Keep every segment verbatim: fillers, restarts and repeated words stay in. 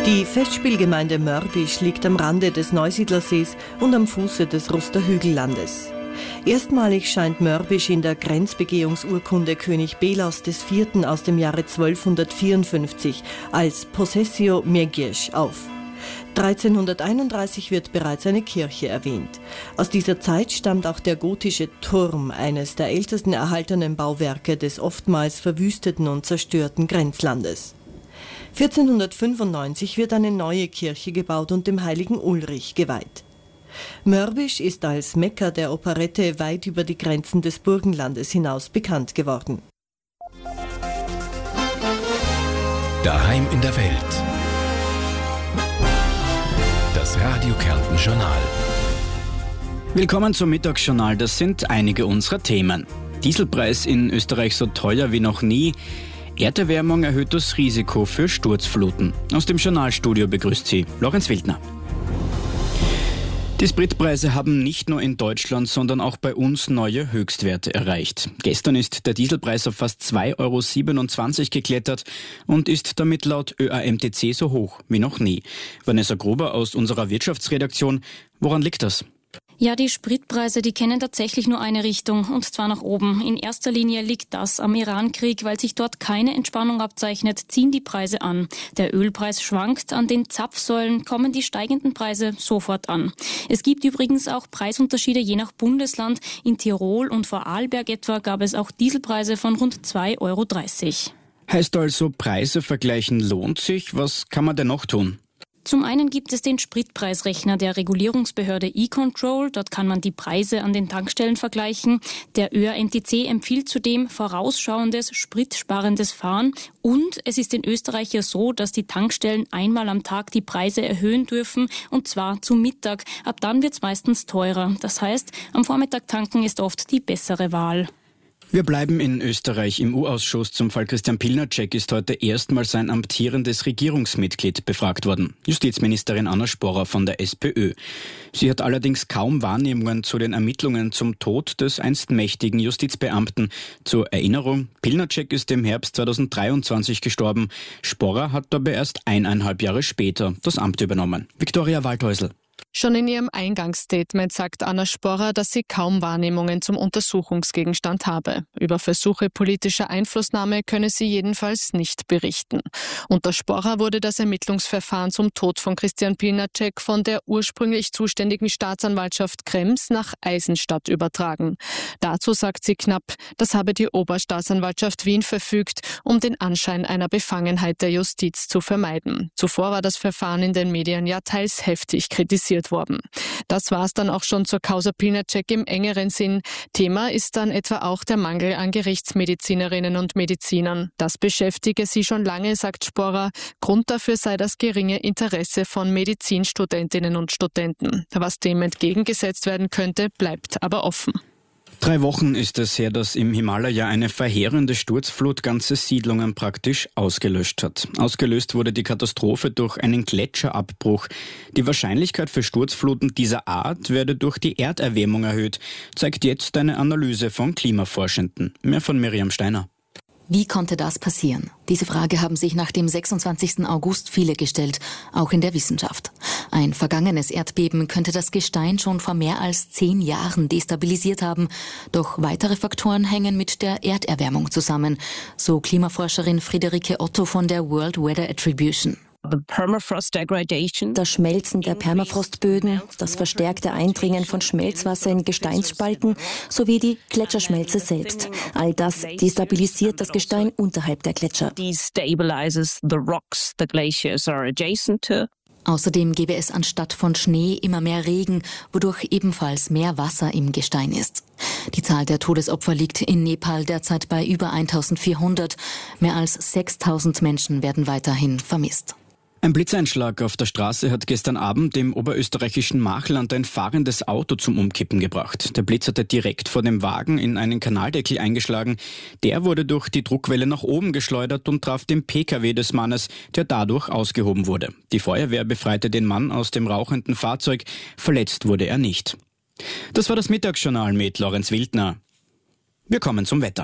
Die Festspielgemeinde Mörbisch liegt am Rande des Neusiedlersees und am Fuße des Ruster Hügellandes. Erstmalig scheint Mörbisch in der Grenzbegehungsurkunde König Belas des Vierten aus dem Jahre zwölfhundertvierundfünfzig als Possessio Miegisch auf. dreizehnhunderteinunddreißig wird bereits eine Kirche erwähnt. Aus dieser Zeit stammt auch der gotische Turm, eines der ältesten erhaltenen Bauwerke des oftmals verwüsteten und zerstörten Grenzlandes. vierzehnhundertfünfundneunzig wird eine neue Kirche gebaut und dem heiligen Ulrich geweiht. Mörbisch ist als Mekka der Operette weit über die Grenzen des Burgenlandes hinaus bekannt geworden. Daheim in der Welt. Das Radio Kärnten Journal. Willkommen zum Mittagsjournal. Das sind einige unserer Themen. Dieselpreis in Österreich so teuer wie noch nie. Erderwärmung erhöht das Risiko für Sturzfluten. Aus dem Journalstudio begrüßt Sie Lorenz Wildner. Die Spritpreise haben nicht nur in Deutschland, sondern auch bei uns neue Höchstwerte erreicht. Gestern ist der Dieselpreis auf fast zwei Euro siebenundzwanzig geklettert und ist damit laut Ö A M T C so hoch wie noch nie. Vanessa Gruber aus unserer Wirtschaftsredaktion. Woran liegt das? Ja, die Spritpreise, die kennen tatsächlich nur eine Richtung, und zwar nach oben. In erster Linie liegt das am Iran-Krieg. Weil sich dort keine Entspannung abzeichnet, ziehen die Preise an. Der Ölpreis schwankt, an den Zapfsäulen kommen die steigenden Preise sofort an. Es gibt übrigens auch Preisunterschiede je nach Bundesland. In Tirol und Vorarlberg etwa gab es auch Dieselpreise von rund zwei Euro dreißig. Heißt also, Preise vergleichen lohnt sich. Was kann man denn noch tun? Zum einen gibt es den Spritpreisrechner der Regulierungsbehörde E-Control. Dort kann man die Preise an den Tankstellen vergleichen. Der Ö A M T C empfiehlt zudem vorausschauendes, spritsparendes Fahren. Und es ist in Österreich ja so, dass die Tankstellen einmal am Tag die Preise erhöhen dürfen, und zwar zu Mittag. Ab dann wird es meistens teurer. Das heißt, am Vormittag tanken ist oft die bessere Wahl. Wir bleiben in Österreich. Im U-Ausschuss zum Fall Christian Pilnacek ist heute erstmals ein amtierendes Regierungsmitglied befragt worden. Justizministerin Anna Sporrer von der SPÖ. Sie hat allerdings kaum Wahrnehmungen zu den Ermittlungen zum Tod des einst mächtigen Justizbeamten. Zur Erinnerung, Pilnacek ist im Herbst zweitausenddreiundzwanzig gestorben. Sporrer hat dabei erst eineinhalb Jahre später das Amt übernommen. Viktoria Waldhäusl. Schon in ihrem Eingangsstatement sagt Anna Sporrer, dass sie kaum Wahrnehmungen zum Untersuchungsgegenstand habe. Über Versuche politischer Einflussnahme könne sie jedenfalls nicht berichten. Unter Sporrer wurde das Ermittlungsverfahren zum Tod von Christian Pilnacek von der ursprünglich zuständigen Staatsanwaltschaft Krems nach Eisenstadt übertragen. Dazu sagt sie knapp, das habe die Oberstaatsanwaltschaft Wien verfügt, um den Anschein einer Befangenheit der Justiz zu vermeiden. Zuvor war das Verfahren in den Medien ja teils heftig kritisiert worden. Das war es dann auch schon zur Causa Pilnacek im engeren Sinn. Thema ist dann etwa auch der Mangel an Gerichtsmedizinerinnen und Medizinern. Das beschäftige sie schon lange, sagt Sporrer. Grund dafür sei das geringe Interesse von Medizinstudentinnen und Studenten. Was dem entgegengesetzt werden könnte, bleibt aber offen. Drei Wochen ist es her, dass im Himalaya eine verheerende Sturzflut ganze Siedlungen praktisch ausgelöscht hat. Ausgelöst wurde die Katastrophe durch einen Gletscherabbruch. Die Wahrscheinlichkeit für Sturzfluten dieser Art werde durch die Erderwärmung erhöht, zeigt jetzt eine Analyse von Klimaforschenden. Mehr von Miriam Steiner. Wie konnte das passieren? Diese Frage haben sich nach dem sechsundzwanzigsten August viele gestellt, auch in der Wissenschaft. Ein vergangenes Erdbeben könnte das Gestein schon vor mehr als zehn Jahren destabilisiert haben. Doch weitere Faktoren hängen mit der Erderwärmung zusammen, so Klimaforscherin Friederike Otto von der World Weather Attribution. Das Schmelzen der Permafrostböden, das verstärkte Eindringen von Schmelzwasser in Gesteinsspalten sowie die Gletscherschmelze selbst. All das destabilisiert das Gestein unterhalb der Gletscher. Außerdem gäbe es anstatt von Schnee immer mehr Regen, wodurch ebenfalls mehr Wasser im Gestein ist. Die Zahl der Todesopfer liegt in Nepal derzeit bei über eintausendvierhundert. Mehr als sechstausend Menschen werden weiterhin vermisst. Ein Blitzeinschlag auf der Straße hat gestern Abend im oberösterreichischen Machland ein fahrendes Auto zum Umkippen gebracht. Der Blitz hatte direkt vor dem Wagen in einen Kanaldeckel eingeschlagen. Der wurde durch die Druckwelle nach oben geschleudert und traf den P K W des Mannes, der dadurch ausgehoben wurde. Die Feuerwehr befreite den Mann aus dem rauchenden Fahrzeug. Verletzt wurde er nicht. Das war das Mittagsjournal mit Lorenz Wildner. Wir kommen zum Wetter.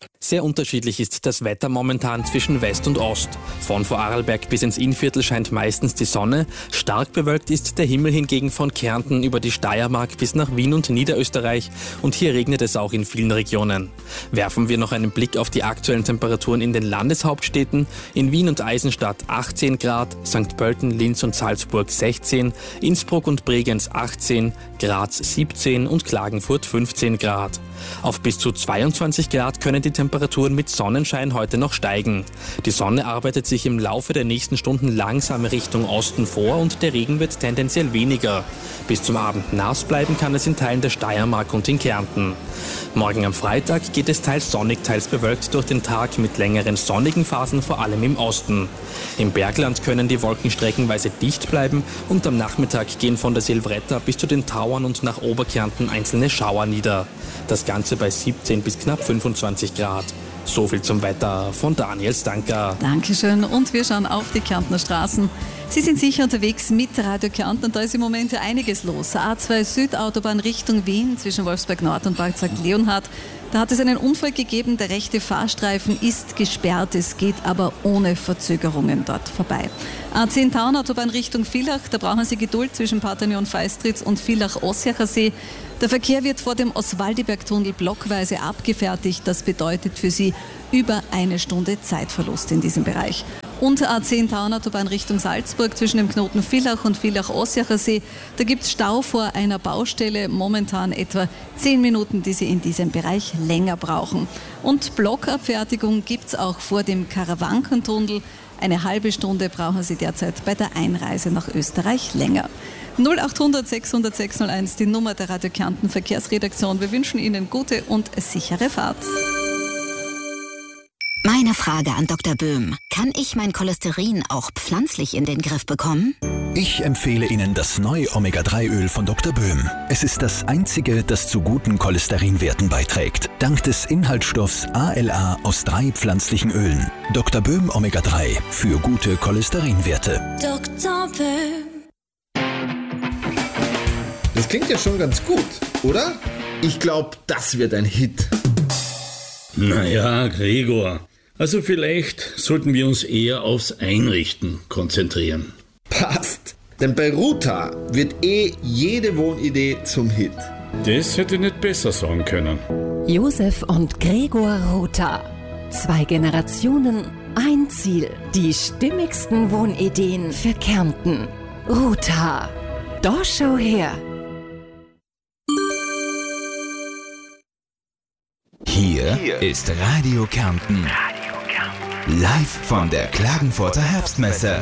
Sehr unterschiedlich ist das Wetter momentan zwischen West und Ost. Von Vorarlberg bis ins Innviertel scheint meistens die Sonne. Stark bewölkt ist der Himmel hingegen von Kärnten über die Steiermark bis nach Wien und Niederösterreich. Und hier regnet es auch in vielen Regionen. Werfen wir noch einen Blick auf die aktuellen Temperaturen in den Landeshauptstädten. In Wien und Eisenstadt achtzehn Grad, Sankt Pölten, Linz und Salzburg sechzehn, Innsbruck und Bregenz achtzehn, Graz siebzehn und Klagenfurt fünfzehn Grad. Auf bis zu zweiundzwanzig Grad können die Temperaturen mit Sonnenschein heute noch steigen. Die Sonne arbeitet sich im Laufe der nächsten Stunden langsam Richtung Osten vor und der Regen wird tendenziell weniger. Bis zum Abend nass bleiben kann es in Teilen der Steiermark und in Kärnten. Morgen am Freitag geht es teils sonnig, teils bewölkt durch den Tag mit längeren sonnigen Phasen, vor allem im Osten. Im Bergland können die Wolken streckenweise dicht bleiben und am Nachmittag gehen von der Silvretta bis zu den Tauern und nach Oberkärnten einzelne Schauer nieder. Das Ganze bei siebzehn bis knapp fünfundzwanzig Grad. So viel zum Wetter von Daniel Stanker. Dankeschön. Und wir schauen auf die Kärntner Straßen. Sie sind sicher unterwegs mit Radio Kärnten und da ist im Moment ja einiges los. A zwei Südautobahn Richtung Wien zwischen Wolfsberg Nord und Bad Sankt Leonhard. Da hat es einen Unfall gegeben, der rechte Fahrstreifen ist gesperrt, es geht aber ohne Verzögerungen dort vorbei. A zehn Tauernautobahn Richtung Villach, da brauchen Sie Geduld zwischen Patternion-Feistritz und Villach-Ossiacher See. Der Verkehr wird vor dem Oswaldiberg-Tunnel blockweise abgefertigt, das bedeutet für Sie über eine Stunde Zeitverlust in diesem Bereich. Und A zehn Tauernautobahn Richtung Salzburg zwischen dem Knoten Villach und Villach-Ossiacher See. Da gibt es Stau vor einer Baustelle, momentan etwa zehn Minuten, die Sie in diesem Bereich länger brauchen. Und Blockabfertigung gibt es auch vor dem Karawankentunnel. Eine halbe Stunde brauchen Sie derzeit bei der Einreise nach Österreich länger. null acht hundert sechshundert sechshunderteins, die Nummer der Radio Kärnten Verkehrsredaktion. Wir wünschen Ihnen gute und sichere Fahrt. Meine Frage an Doktor Böhm. Kann ich mein Cholesterin auch pflanzlich in den Griff bekommen? Ich empfehle Ihnen das neue Omega drei Öl von Doktor Böhm. Es ist das einzige, das zu guten Cholesterinwerten beiträgt. Dank des Inhaltsstoffs A L A aus drei pflanzlichen Ölen. Doktor Böhm Omega drei für gute Cholesterinwerte. Doktor Böhm. Das klingt ja schon ganz gut, oder? Ich glaube, das wird ein Hit. Naja, Gregor. Also vielleicht sollten wir uns eher aufs Einrichten konzentrieren. Passt. Denn bei Ruta wird eh jede Wohnidee zum Hit. Das hätte ich nicht besser sagen können. Josef und Gregor Ruta. Zwei Generationen, ein Ziel. Die stimmigsten Wohnideen für Kärnten. Ruta. Da schau her. Hier, Hier ist Radio Kärnten. Radio Kärnten. Live von der Klagenfurter Herbstmesse.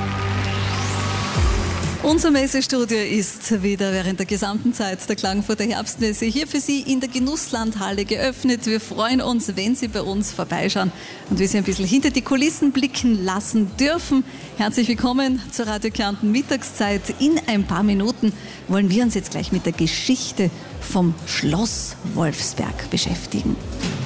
Unser Messestudio ist wieder während der gesamten Zeit der Klagenfurter Herbstmesse hier für Sie in der Genusslandhalle geöffnet. Wir freuen uns, wenn Sie bei uns vorbeischauen und wir Sie ein bisschen hinter die Kulissen blicken lassen dürfen. Herzlich willkommen zur Radio Kärnten Mittagszeit. In ein paar Minuten wollen wir uns jetzt gleich mit der Geschichte vom Schloss Wolfsberg beschäftigen.